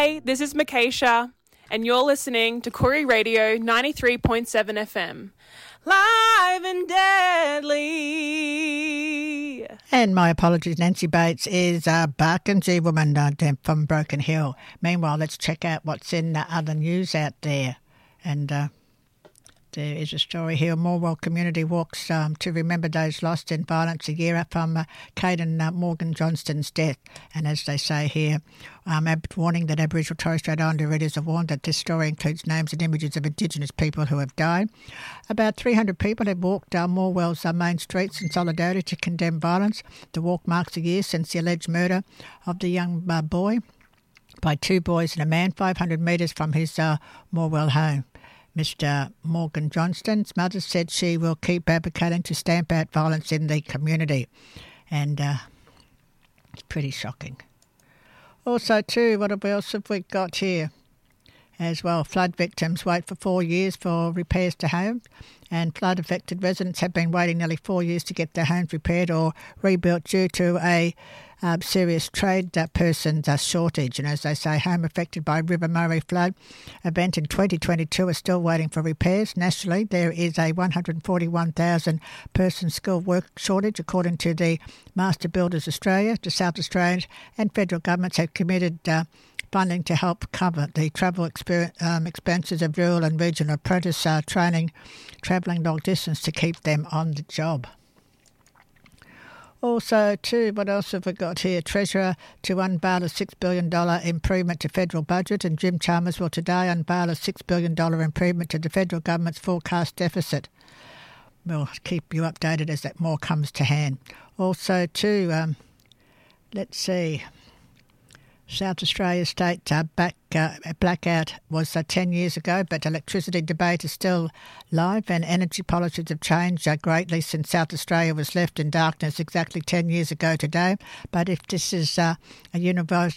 Hey, this is Makesha, and you're listening to Koori Radio 93.7 FM. Live and deadly. And my apologies, Nancy Bates is a Barkindji woman from Broken Hill. Meanwhile, let's check out what's in the other news out there. And there is a story here. Morwell community walks to remember those lost in violence a year from Caden Morgan Johnston's death. And as they say here, warning that Aboriginal Torres Strait Islander readers are warned that this story includes names and images of Indigenous people who have died. About 300 people have walked Morwell's main streets in solidarity to condemn violence. The walk marks a year since the alleged murder of the young boy by two boys and a man 500 metres from his Morwell home. Mr. Morgan Johnston's mother said she will keep advocating to stamp out violence in the community. And it's pretty shocking. Also, too, what else have we got here? As well, flood victims wait for 4 years for repairs to homes, and flood-affected residents have been waiting nearly 4 years to get their homes repaired or rebuilt due to a serious trade person shortage. And as they say, home affected by River Murray flood event in 2022 are still waiting for repairs. Nationally, there is a 141,000 person skilled work shortage, according to the Master Builders Australia. The South Australian and federal governments have committed funding to help cover the travel expenses of rural and regional apprentice training, travelling long distance to keep them on the job. Also, too, what else have we got here? Treasurer to unveil a $6 billion improvement to federal budget, and Jim Chalmers will today unveil a $6 billion improvement to the federal government's forecast deficit. We'll keep you updated as that more comes to hand. Also, too, let's see. South Australia State blackout was 10 years ago, but electricity debate is still live, and energy policies have changed greatly since South Australia was left in darkness exactly 10 years ago today. But if this is a universal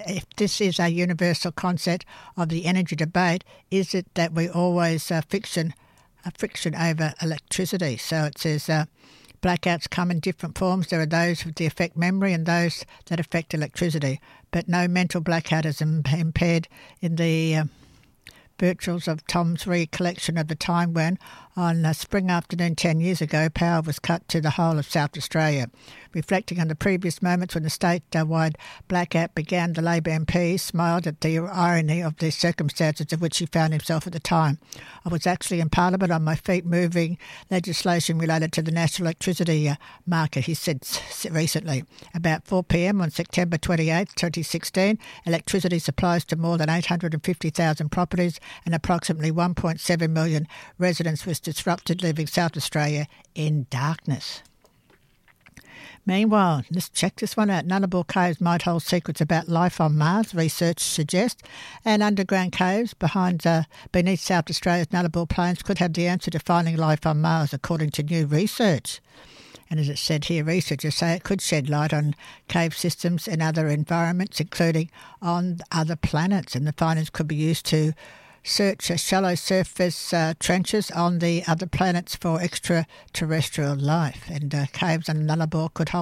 concept of the energy debate, is it that we always friction over electricity? So it says blackouts come in different forms. There are those that affect memory and those that affect electricity, but no mental blackout is impaired in the virtuals of Tom's recollection of the time when, on a spring afternoon 10 years ago, power was cut to the whole of South Australia. Reflecting on the previous moments when the state-wide blackout began, the Labor MP smiled at the irony of the circumstances of which he found himself at the time. I was actually in Parliament on my feet moving legislation related to the national electricity market, he said recently. About 4 p.m. on September 28, 2016, electricity supplies to more than 850,000 properties and approximately 1.7 million residents was disrupted, leaving South Australia in darkness. Meanwhile, let's check this one out. Nullarbor Caves might hold secrets about life on Mars, research suggests, and underground caves beneath South Australia's Nullarbor Plains could have the answer to finding life on Mars, according to new research. And as it said here, researchers say it could shed light on cave systems in other environments, including on other planets, and the findings could be used to search shallow surface trenches on the other planets for extraterrestrial life. And caves on Nullarbor could hold